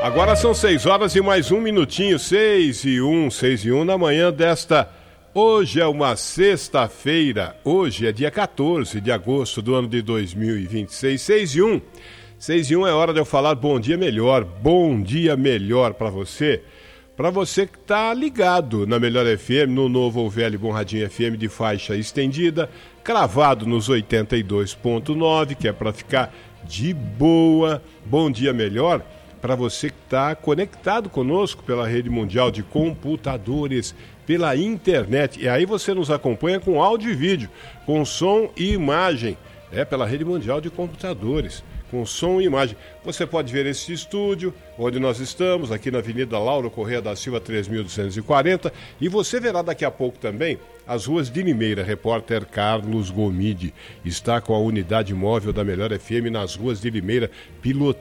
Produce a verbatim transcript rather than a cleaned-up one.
Agora são seis horas e mais um minutinho, seis e um, seis e um na manhã desta... Hoje é uma sexta-feira, hoje é dia quatorze de agosto do ano de dois mil e vinte e seis, seis e um. seis e um é hora de eu falar bom dia melhor, bom dia melhor para você. Para você que tá ligado na Melhor F M, no novo ou velho Bom Radinho F M de faixa estendida, cravado nos oitenta e dois ponto nove, que é para ficar de boa. Bom dia melhor para você que está conectado conosco pela rede mundial de computadores, pela internet. E aí você nos acompanha com áudio e vídeo, com som e imagem. É pela rede mundial de computadores, com som e imagem. Você pode ver esse estúdio, onde nós estamos, aqui na Avenida Lauro Correia da Silva, três mil duzentos e quarenta. E você verá daqui a pouco também as ruas de Limeira. Repórter Carlos Gomide está com a unidade móvel da Melhor F M nas ruas de Limeira, pilotando